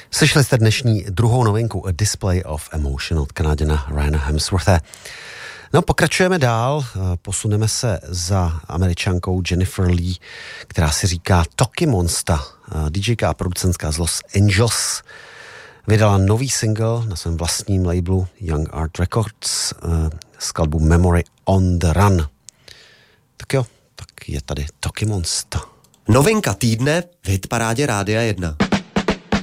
Slyšeli jste dnešní druhou novinku A Display of Emotion od Kanaděna Ryana Hemsworthe. No, pokračujeme dál, posuneme se za Američankou Jennifer Lee, která si říká Toki Monsta, DJka a producentka z Los Angeles. Vydala nový single na svém vlastním labelu Young Art Records z skladbu Memory on the Run. Tak jo, tak je tady Toki Monsta. Novinka týdne v hitparádě Rádia 1.